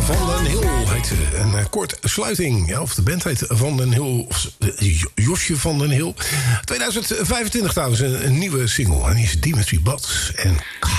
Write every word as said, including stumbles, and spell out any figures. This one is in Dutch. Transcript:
Van den Hill heet ze. Een uh, kort sluiting. Ja, of de band heet Van den Hill. Of uh, Josje van den Hill. tweeduizend vijfentwintig trouwens, een, een nieuwe single. En die is Dimitri Bats en